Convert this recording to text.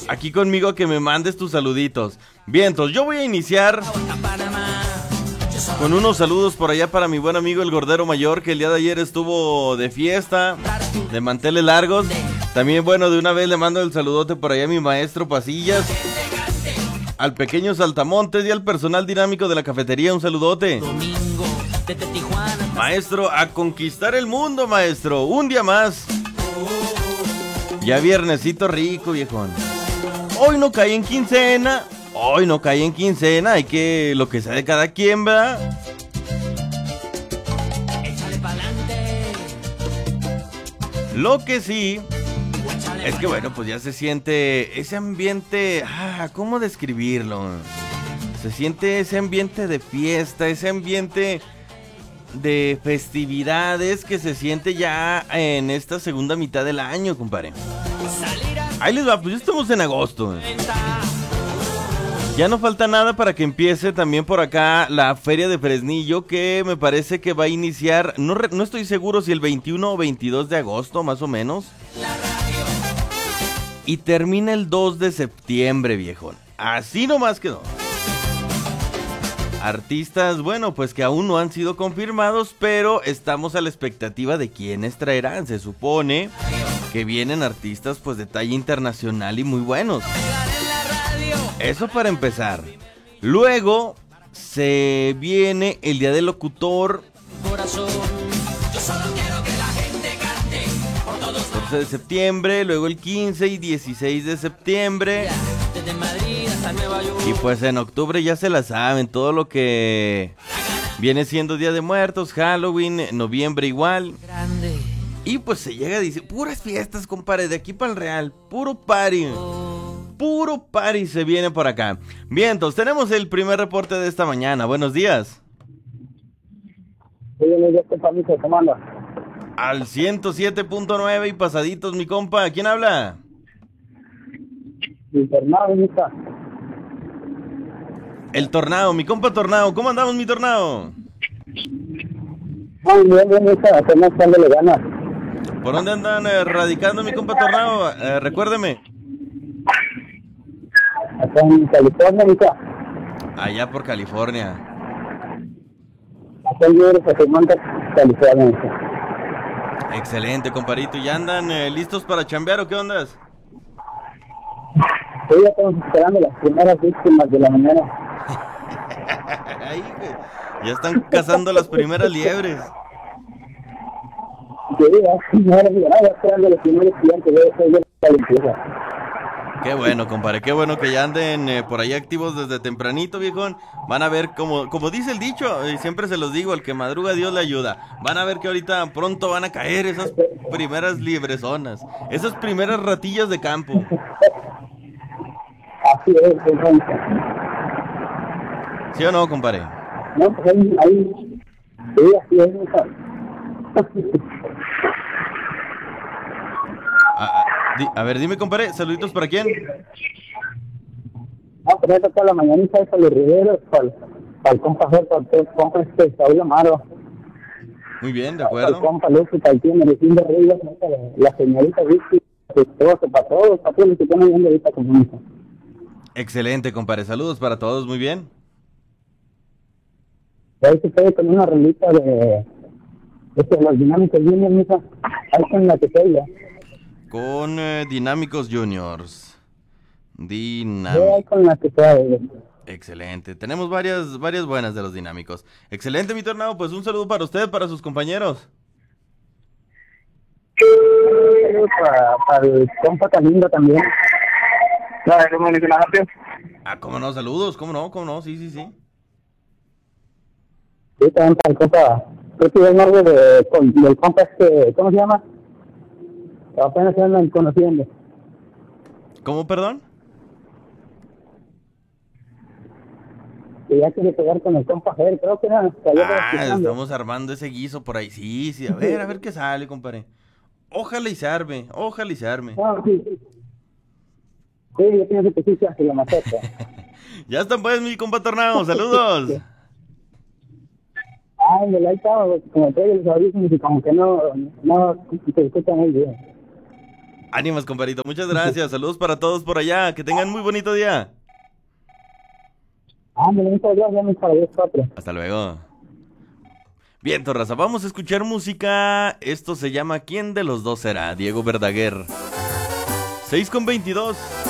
aquí conmigo a que me mandes tus saluditos. Bien, entonces yo voy a iniciar con unos saludos por allá para mi buen amigo el Gordero Mayor, que el día de ayer estuvo de fiesta, de manteles largos. También, bueno, de una vez le mando el saludote por allá a mi maestro Pasillas, al pequeño Saltamontes y al personal dinámico de la cafetería, un saludote. Maestro, a conquistar el mundo, maestro, un día más. Ya viernesito rico, viejón. Hoy no cae en quincena, hay que lo que sea de cada quien, ¿verdad? Lo que sí es que, bueno, pues ya se siente ese ambiente, ¿cómo describirlo? Se siente ese ambiente de fiesta, ese ambiente de festividades que se siente ya en esta segunda mitad del año, compadre. Ahí les va, pues ya estamos en agosto. Ya no falta nada para que empiece también por acá la Feria de Fresnillo, que me parece que va a iniciar, no estoy seguro si el 21 o 22 de agosto, más o menos. Y termina el 2 de septiembre, viejón. Así nomás quedó. Artistas, bueno, pues que aún no han sido confirmados, pero estamos a la expectativa de quiénes traerán. Se supone que vienen artistas pues de talla internacional y muy buenos. Eso para empezar. Luego se viene el Día del Locutor. 14 de septiembre, luego el 15 y 16 de septiembre. Y pues en octubre ya se la saben, todo lo que viene siendo Día de Muertos, Halloween, noviembre igual. Y pues se llega, dice, puras fiestas, compadre, de aquí para el Real, puro party se viene por acá. Bien, entonces tenemos el primer reporte de esta mañana. Buenos días. Buenos días, compadre, ¿cómo anda? Al 107.9 y pasaditos, mi compa. ¿Quién habla? Mi Tornado, hija. El Tornado, mi compa Tornado. ¿Cómo andamos, mi Tornado? Muy bien, hija, apenas dándole ganas. ¿Por dónde andan radicando, mi compa Tornado? Recuérdeme. Acá en California, hija. Allá por California. Acá en Sacramento, California, hija. Excelente, comparito. ¿Ya andan listos para chambear o qué ondas? Hoy ya estamos esperando las primeras víctimas de la mañana. Ay, ya están cazando las primeras liebres. Ya esperando los primeros clientes de la limpieza. Qué bueno, compadre, qué bueno que ya anden por ahí activos desde tempranito, viejón. Van a ver, como dice el dicho, y siempre se los digo, al que madruga Dios le ayuda. Van a ver que ahorita pronto van a caer esas primeras liebrezonas, esas primeras ratillas de campo. Así es, entonces. ¿Sí o no, compadre? No, pues ahí, sí, así es, hija. A ver, dime, compadre, saluditos para quién. No, pues ya toca la mañanita para los riveros, para el compa Fer, para el compa Saúl Amaro. Muy bien, de Para el acuerdo. compa Lucy, para el tío Merecín de Reyes, la señorita Vicky, para todos los que están viendo ahorita conmigo. Excelente, compadre, saludos para todos, muy bien. Ahí se quede con una rolita de los dinámicos Juniors, mija. Ahí con la que sea. Con Dinámicos Juniors. Ahí con la que sea. Excelente. Tenemos varias buenas de los Dinámicos. Excelente, mi Tornado. Pues un saludo para usted, para sus compañeros. Para el compa Calindo también. ¿Cómo no? Saludos. ¿Cómo no? Sí. Sí, también para el compa. Creo que es algo del compa ¿cómo se llama? Apenas se andan conociendo. ¿Cómo, perdón? Que ya quiere pegar con el compa Fer, creo que era. Estamos armando ese guiso por ahí. Sí. A ver qué sale, compadre. Ojalá y se arme. No, sí. Sí, yo pienso que sí se hace la maceta. Ya están pues, mi compa Tornado. Saludos. Ahí estaba, como te digo, los audífonos y como que no se escucha muy bien. Ánimos, compadrito. Muchas gracias. Saludos para todos por allá. Que tengan muy bonito día. Muchas gracias, para 10-4. Hasta luego. Bien, Torraza, vamos a escuchar música. Esto se llama ¿Quién de los dos será? Diego Verdaguer. 6:22.